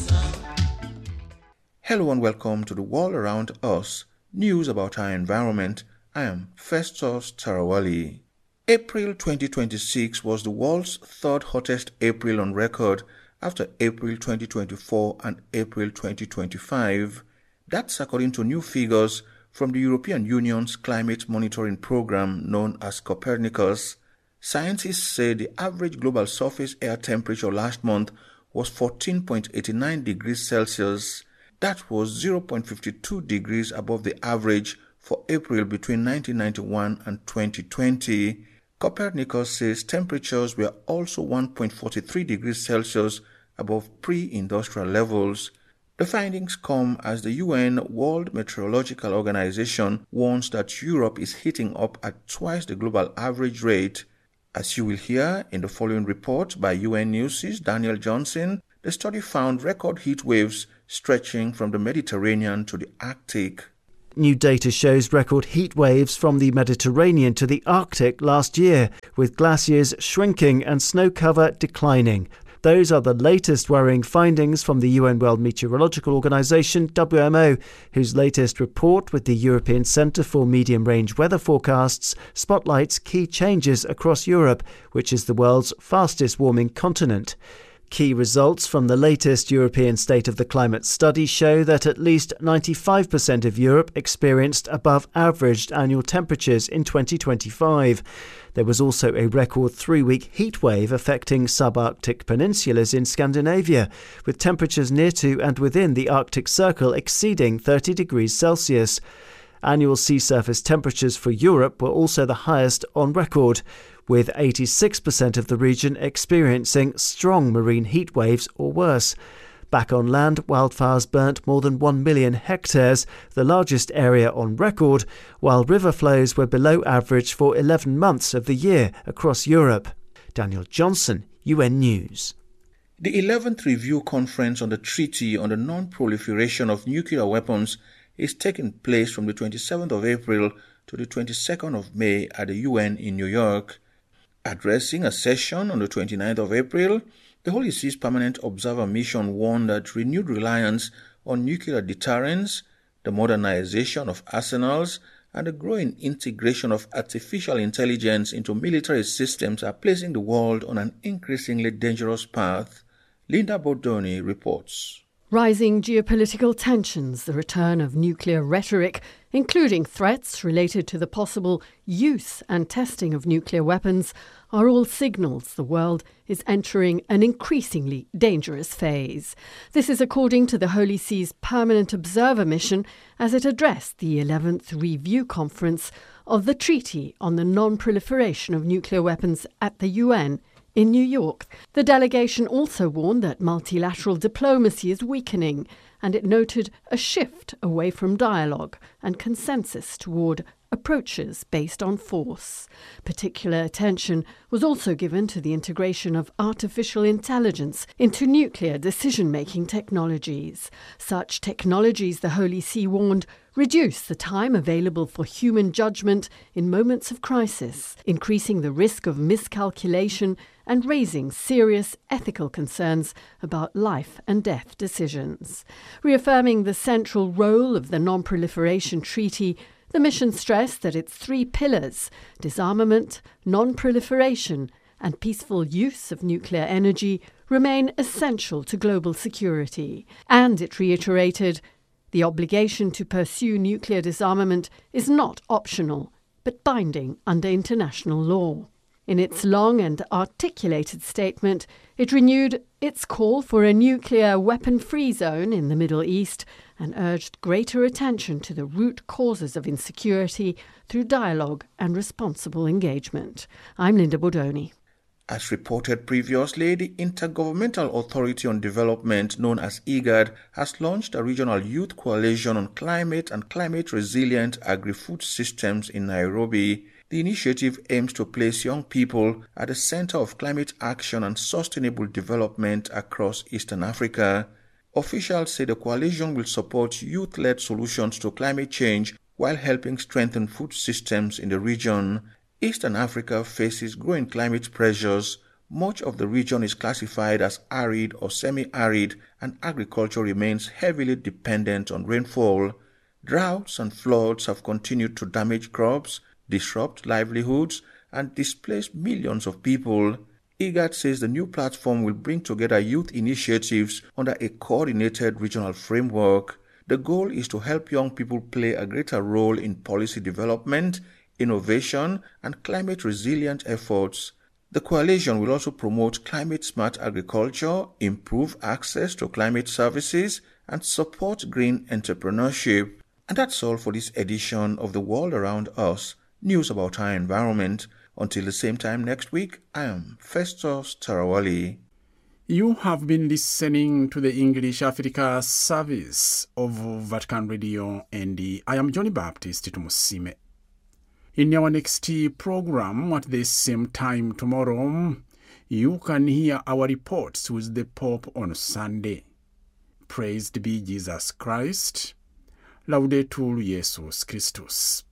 Hello and welcome to the World Around Us, news about our environment. I am Festus Tarawali. April 2026 was the world's third hottest April on record after April 2024 and April 2025. That's according to new figures from the European Union's climate monitoring program known as Copernicus. Scientists say the average global surface air temperature last month was 14.89 degrees Celsius. That was 0.52 degrees above the average for April between 1991 and 2020. Copernicus says temperatures were also 1.43 degrees Celsius above pre-industrial levels. The findings come as the UN World Meteorological Organization warns that Europe is heating up at twice the global average rate. As you will hear in the following report by UN News' Daniel Johnson, the study found record heat waves stretching from the Mediterranean to the Arctic. New data shows record heat waves from the Mediterranean to the Arctic last year, with glaciers shrinking and snow cover declining. Those are the latest worrying findings from the UN World Meteorological Organization, WMO, whose latest report with the European Centre for Medium-Range Weather Forecasts spotlights key changes across Europe, which is the world's fastest-warming continent. Key results from the latest European State of the Climate study show that at least 95% of Europe experienced above-average annual temperatures in 2025. There was also a record 3-week heat wave affecting subarctic peninsulas in Scandinavia, with temperatures near to and within the Arctic Circle exceeding 30 degrees Celsius. Annual sea surface temperatures for Europe were also the highest on record, with 86% of the region experiencing strong marine heat waves or worse. Back on land, wildfires burnt more than 1 million hectares, the largest area on record, while river flows were below average for 11 months of the year across Europe. Daniel Johnson, UN News. The 11th Review Conference on the Treaty on the Non-Proliferation of Nuclear Weapons is taking place from the 27th of April to the 22nd of May at the UN in New York. Addressing a session on the 29th of April, the Holy See's Permanent Observer Mission warned that renewed reliance on nuclear deterrence, the modernization of arsenals, and the growing integration of artificial intelligence into military systems are placing the world on an increasingly dangerous path. Linda Bodoni reports. Rising geopolitical tensions, the return of nuclear rhetoric, including threats related to the possible use and testing of nuclear weapons, are all signals the world is entering an increasingly dangerous phase. This is according to the Holy See's Permanent Observer Mission as it addressed the 11th Review Conference of the Treaty on the Non-Proliferation of Nuclear Weapons at the UN in New York. The delegation also warned that multilateral diplomacy is weakening, and it noted a shift away from dialogue and consensus toward approaches based on force. Particular attention was also given to the integration of artificial intelligence into nuclear decision-making technologies. Such technologies, the Holy See warned, reduce the time available for human judgment in moments of crisis, increasing the risk of miscalculation and raising serious ethical concerns about life and death decisions. Reaffirming the central role of the Non-Proliferation Treaty, the mission stressed that its 3 pillars, disarmament, non-proliferation, and peaceful use of nuclear energy, remain essential to global security. And it reiterated, the obligation to pursue nuclear disarmament is not optional, but binding under international law. In its long and articulated statement, it renewed its call for a nuclear weapon-free zone in the Middle East and urged greater attention to the root causes of insecurity through dialogue and responsible engagement. I'm Linda Bodoni. As reported previously, the Intergovernmental Authority on Development, known as IGAD, has launched a regional youth coalition on climate and climate-resilient agri-food systems in Nairobi. The initiative aims to place young people at the center of climate action and sustainable development across Eastern Africa. Officials say the coalition will support youth-led solutions to climate change while helping strengthen food systems in the region. Eastern Africa faces growing climate pressures, Much of the region is classified as arid or semi-arid, and agriculture remains heavily dependent on rainfall. Droughts and floods have continued to damage crops, disrupt livelihoods, and displace millions of people. IGAD says the new platform will bring together youth initiatives under a coordinated regional framework. The goal is to help young people play a greater role in policy development, innovation, and climate-resilient efforts. The coalition will also promote climate-smart agriculture, improve access to climate services, and support green entrepreneurship. And that's all for this edition of The World Around Us, news about our environment. Until the same time next week, I am Festus Tarawali. You have been listening to the English Africa service of Vatican Radio, and I am Johnny Baptist Tumusime. In our next program at the same time tomorrow, you can hear our reports with the Pope on Sunday. Praised be Jesus Christ. Laudetur Jesus Christus.